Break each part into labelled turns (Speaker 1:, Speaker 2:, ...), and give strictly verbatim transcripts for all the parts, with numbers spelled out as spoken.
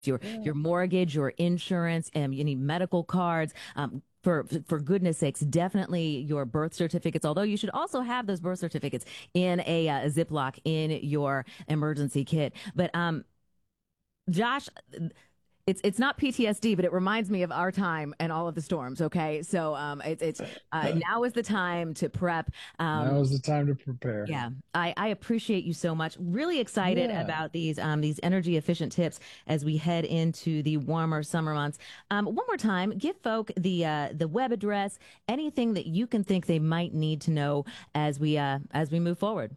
Speaker 1: your
Speaker 2: Yeah.
Speaker 1: your mortgage, your insurance, and you need medical cards. Um, for for goodness sakes, definitely your birth certificates. Although you should also have those birth certificates in a, uh, Ziploc in your emergency kit. But um, Josh, it's it's not P T S D, but it reminds me of our time and all of the storms. Okay, so um, it's it's uh, now is the time to prep.
Speaker 2: Now
Speaker 1: Um,
Speaker 2: is the time to prepare.
Speaker 1: yeah, I, I appreciate you so much. Really excited
Speaker 2: Yeah.
Speaker 1: about these um these energy efficient tips as we head into the warmer summer months. Um, one more time, give folk the uh the web address, anything that you can think they might need to know as we uh as we move forward.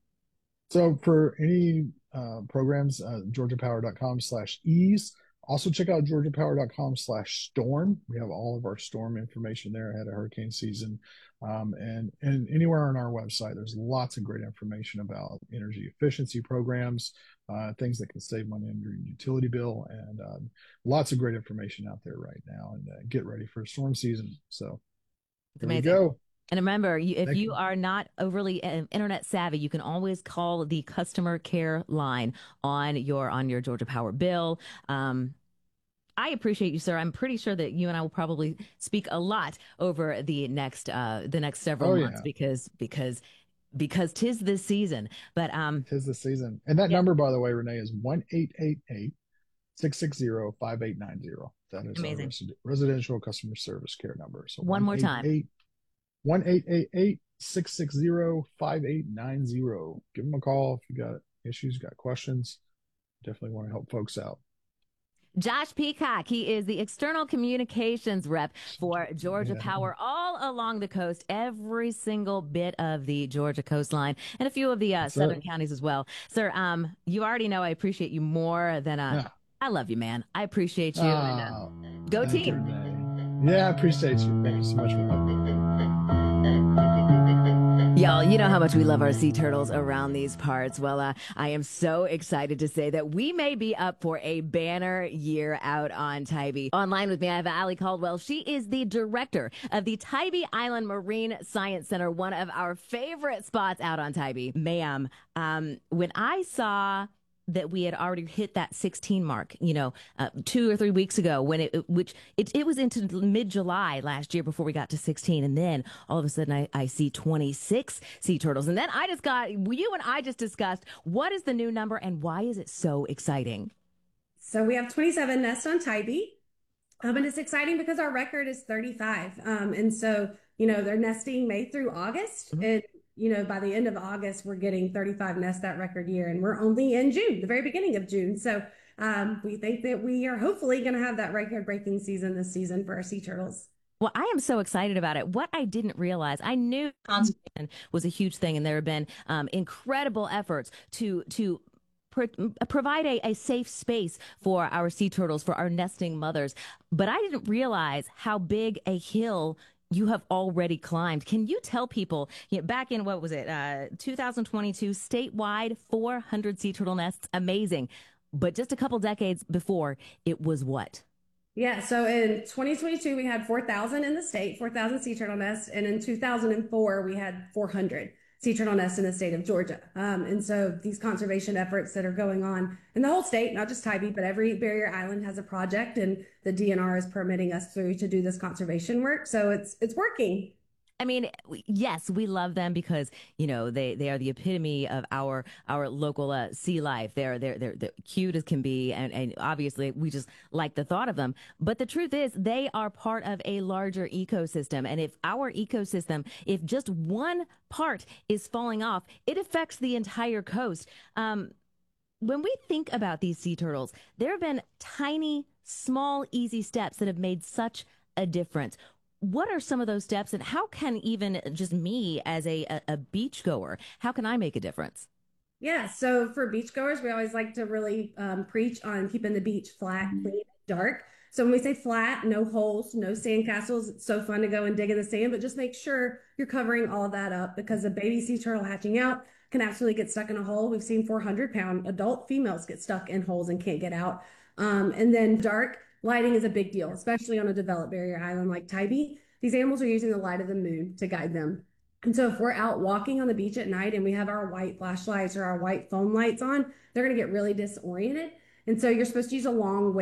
Speaker 2: So for any uh, programs, uh, georgiapower.com slash ease. Also check out georgiapower.com slash storm. We have all of our storm information there ahead of hurricane season. Um, and, and anywhere on our website, there's lots of great information about energy efficiency programs, uh, things that can save money on your utility bill, and um, lots of great information out there right now. And uh, get ready for storm season. So
Speaker 1: It's
Speaker 2: here we
Speaker 1: amazing.
Speaker 2: go.
Speaker 1: And remember, you, if
Speaker 2: Next,
Speaker 1: you are not overly uh, internet savvy, you can always call the customer care line on your on your Georgia Power bill. Um, I appreciate you, sir. I'm pretty sure that you and I will probably speak a lot over the next uh, the next several
Speaker 2: oh
Speaker 1: months
Speaker 2: yeah,
Speaker 1: because because because tis this season. But um,
Speaker 2: tis the season. And that
Speaker 1: yeah,
Speaker 2: number, by the way, Renee, is one eight eight eight six six zero five eight nine zero. That is our
Speaker 1: amazing.
Speaker 2: resi- residential customer service care number. So
Speaker 1: One
Speaker 2: one
Speaker 1: more
Speaker 2: eight
Speaker 1: time.
Speaker 2: eight one eight eight eight six six zero five eight nine zero. Give them a call if you got issues, got questions. Definitely want to help folks out.
Speaker 1: Josh Peacock, he is the external communications rep for Georgia
Speaker 2: Yeah.
Speaker 1: Power all along the coast, every single bit of the Georgia coastline, and a few of the uh,
Speaker 2: That's it.
Speaker 1: southern counties as well. Sir, um, you already know I appreciate you more than uh,
Speaker 2: Yeah.
Speaker 1: I love you, man. I appreciate you, and uh,
Speaker 2: Oh,
Speaker 1: go
Speaker 2: thank you,
Speaker 1: team.
Speaker 2: Renee. Yeah, I appreciate you. Thank you so much for having me.
Speaker 1: Y'all, you know how much we love our sea turtles around these parts. Well, uh, I am so excited to say that we may be up for a banner year out on Tybee. Online with me, I have Allie Caldwell. She is the director of the Tybee Island Marine Science Center, one of our favorite spots out on Tybee. Ma'am, um, when I saw that we had already hit that sixteen mark, you know, uh, two or three weeks ago when it, which it, it was into mid July last year before we got to sixteen. And then all of a sudden I, I see twenty-six sea turtles. And then I just got, you and I just discussed what is the new number and why is it so exciting?
Speaker 3: So we have twenty-seven nests on Tybee. Um, and it's exciting because our record is thirty-five. Um, and so, you know, they're nesting May through August.
Speaker 1: Mhm.
Speaker 3: And, you know, by the end of August, we're getting thirty-five nests that record year. And we're only in June, the very beginning of June. So um, we think that we are hopefully going to have that record breaking season this season for our sea turtles.
Speaker 1: Well, I am so excited about it. What I didn't realize, I knew conservation was a huge thing, and there have been um, incredible efforts to to pro- provide a, a safe space for our sea turtles, for our nesting mothers. But I didn't realize how big a hill you have already climbed. Can you tell people, you know, back in what was it, uh, two thousand twenty-two, statewide four hundred sea turtle nests? Amazing. But just a couple decades before, it was what?
Speaker 3: Yeah, so in twenty twenty-two, we had four thousand in the state, four thousand sea turtle nests. And in two thousand four, we had four hundred sea turtle nests in the state of Georgia. Um, and so these conservation efforts that are going on in the whole state, not just Tybee, but every barrier island has a project, and the D N R is permitting us through to do this conservation work. So it's it's working.
Speaker 1: I mean, yes, we love them because you know they they are the epitome of our our local uh, sea life. They're they're they're, they're cute as can be, and and obviously we just like the thought of them. But the truth is, they are part of a larger ecosystem, and if our ecosystem, if just one part is falling off, it affects the entire coast. Um, when we think about these sea turtles, there have been tiny, small, easy steps that have made such a difference. What are some of those steps, and how can even just me as a, a, a beachgoer, how can I make a difference?
Speaker 3: Yeah, so for beachgoers, we always like to really um, preach on keeping the beach flat, clean, and dark. So when we say flat, no holes, no sand castles. It's so fun to go and dig in the sand, but just make sure you're covering all that up because a baby sea turtle hatching out can absolutely get stuck in a hole. We've seen four hundred pound adult females get stuck in holes and can't get out. Um, and then dark lighting is a big deal, especially on a developed barrier island like Tybee. These animals are using the light of the moon to guide them. And so if we're out walking on the beach at night and we have our white flashlights or our white phone lights on, they're going to get really disoriented. And so you're supposed to use a long